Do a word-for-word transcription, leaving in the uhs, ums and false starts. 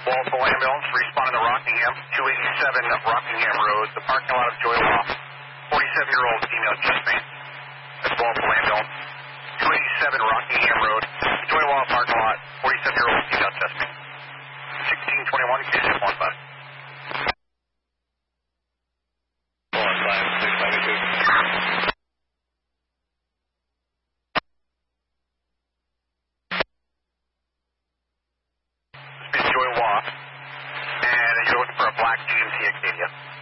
Walpole ambulance, responding to Rockingham, two eighty-seven Rockingham Road, the parking lot of Joy Law, forty-seven-year-old female chest pain. That's Walpole ambulance, two eighty-seven Rockingham Road, Joy Law parking lot, forty-seven-year-old female chest pain. sixteen twenty-one, K six one five. one five six ninety-two. This is Joy Law, and you're looking for a black G M C Acadia.